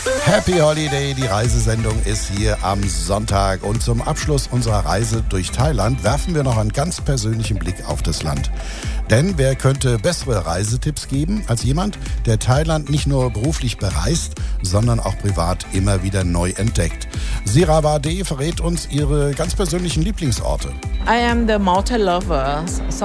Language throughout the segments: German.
Happy Holiday, die Reisesendung ist hier am Sonntag. Und zum Abschluss unserer Reise durch Thailand werfen wir noch einen ganz persönlichen Blick auf das Land. Denn wer könnte bessere Reisetipps geben als jemand, der Thailand nicht nur beruflich bereist, sondern auch privat immer wieder neu entdeckt. Sirawade verrät uns ihre ganz persönlichen Lieblingsorte. I am the mountain lover,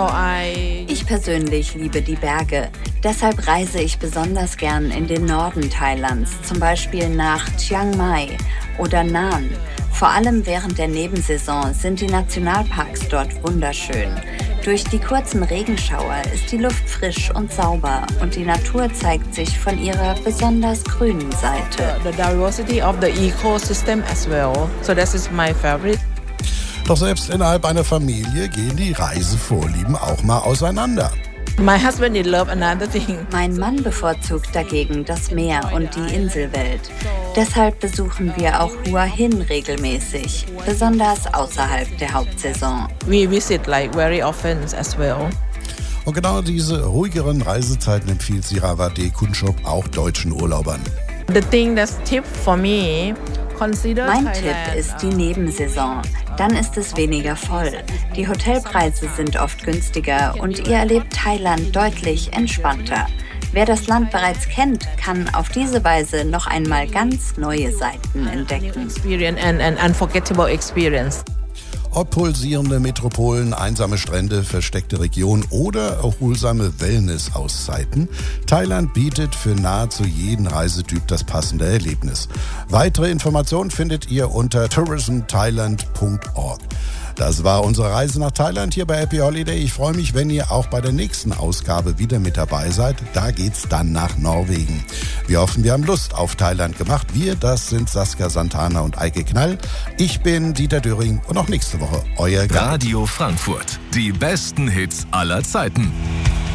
Ich persönlich liebe die Berge. Deshalb reise ich besonders gern in den Norden Thailands, zum Beispiel nach Chiang Mai oder Nan. Vor allem während der Nebensaison sind die Nationalparks dort wunderschön. Durch die kurzen Regenschauer ist die Luft frisch und sauber und die Natur zeigt sich von ihrer besonders grünen Seite. The diversity of the ecosystem as well. So that is my favorite. Doch selbst innerhalb einer Familie gehen die Reisevorlieben auch mal auseinander. My husband did love another thing. Mein Mann bevorzugt dagegen das Meer und die Inselwelt. Deshalb besuchen wir auch Hua Hin regelmäßig, besonders außerhalb der Hauptsaison. We visit very often as well. Und genau diese ruhigeren Reisezeiten empfiehlt Sirawade Kunchop auch deutschen Urlaubern. The thing that's tip for me. Mein Tipp ist die Nebensaison. Dann ist es weniger voll. Die Hotelpreise sind oft günstiger und ihr erlebt Thailand deutlich entspannter. Wer das Land bereits kennt, kann auf diese Weise noch einmal ganz neue Seiten entdecken. An unforgettable experience. Ob pulsierende Metropolen, einsame Strände, versteckte Regionen oder erholsame Wellness-Auszeiten, Thailand bietet für nahezu jeden Reisetyp das passende Erlebnis. Weitere Informationen findet ihr unter tourismthailand.org. Das war unsere Reise nach Thailand hier bei Happy Holiday. Ich freue mich, wenn ihr auch bei der nächsten Ausgabe wieder mit dabei seid. Da geht's dann nach Norwegen. Wir hoffen, wir haben Lust auf Thailand gemacht. Wir, das sind Saskia Santana und Eike Knall. Ich bin Dieter Döring und auch nächste Woche euer Radio Frankfurt. Die besten Hits aller Zeiten.